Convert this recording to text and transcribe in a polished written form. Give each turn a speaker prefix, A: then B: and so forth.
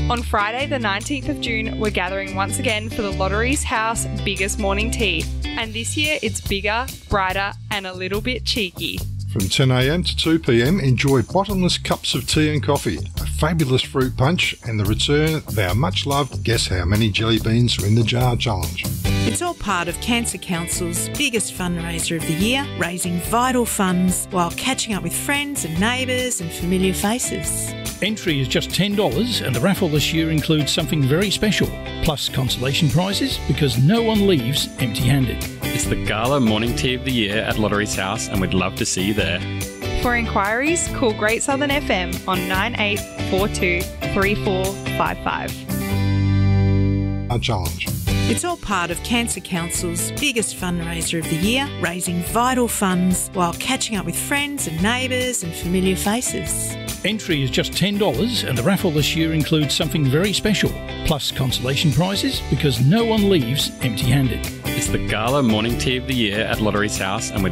A: On Friday the 19th of June, we're gathering once again for the Lotteries House biggest morning tea. And this year it's bigger, brighter and a little bit cheeky.
B: From 10am to 2pm, enjoy bottomless cups of tea and coffee, a fabulous fruit punch and the return of our much-loved Guess How Many Jelly Beans Are in the Jar challenge.
C: It's all part of Cancer Council's biggest fundraiser of the year, raising vital funds while catching up with friends and neighbours and familiar faces.
D: Entry is just $10 and the raffle this year includes something very special, plus consolation prizes because no one leaves empty-handed.
E: It's the Gala Morning Tea of the Year at Lotteries House and we'd love to see you there.
A: For inquiries, call Great Southern FM on 9842 3455.
B: Our challenge.
C: It's all part of Cancer Council's biggest fundraiser of the year, raising vital funds while catching up with friends and neighbours and familiar faces.
D: Entry is just $10 and the raffle this year includes something very special, plus consolation prizes because no one leaves empty-handed.
E: It's the Gala Morning Tea of the Year at Lotteries House and we'd